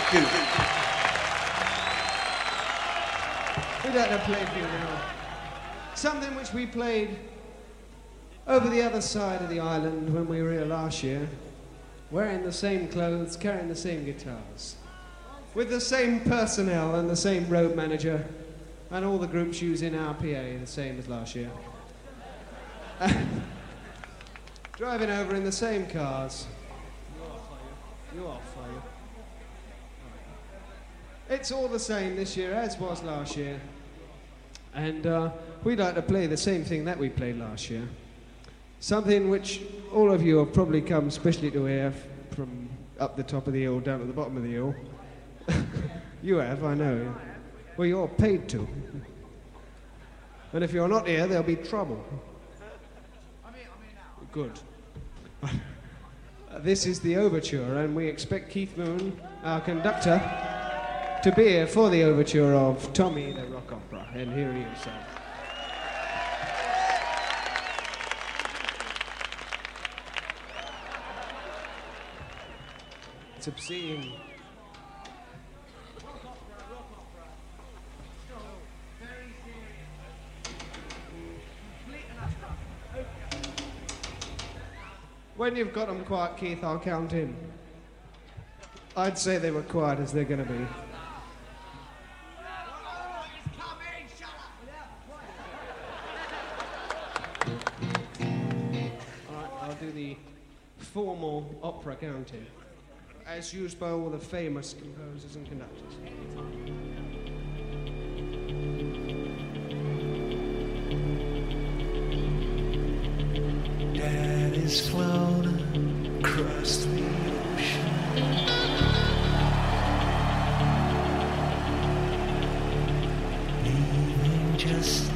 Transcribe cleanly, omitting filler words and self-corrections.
Good. We'd like to play for you now. Something which we played over the other side of the island when we were here last year, wearing the same clothes, carrying the same guitars, with the same personnel and the same road manager, and all the groups using our PA the same as last year. Driving over in the same cars. You off, are you? It's all the same this year as was last year. And we'd like to play the same thing that we played last year. Something which all of you have probably come especially to hear from up the top of the hill down to the bottom of the hill. You have, I know. Well, you're paid to. And if you're not here, there'll be trouble. I'm here now. Good. This is the overture, and we expect Keith Moon, our conductor, to be here for the overture of Tommy the Rock Opera. And here he is, sir. It's obscene. When you've got them quiet, Keith, I'll count in. I'd say they were quiet as they're going to be. Alright, I'll do the formal opera counting, as used by all the famous composers and conductors. That is flown across the ocean, leaving just